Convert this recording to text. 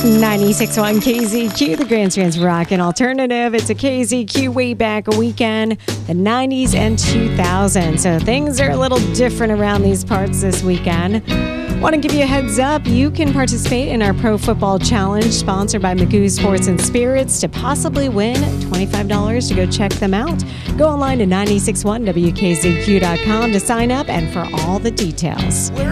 96.1 KZQ, the Grand Strand's Rockin' Alternative. It's a KZQ way back weekend, the 90s and 2000s. So things are a little different around these parts this weekend. Want to give you a heads up, you can participate in our Pro Football Challenge sponsored by Magoo Sports and Spirits to possibly win $25 to go check them out. Go online to 961WKZQ.com to sign up and for all the details.